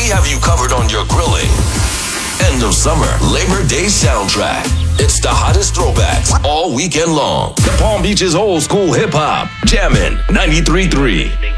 we have you covered on your grilling. End of summer, Labor Day soundtrack. It's the hottest throwbacks all weekend long. The Palm Beach's old school hip hop. Jammin' 93.3.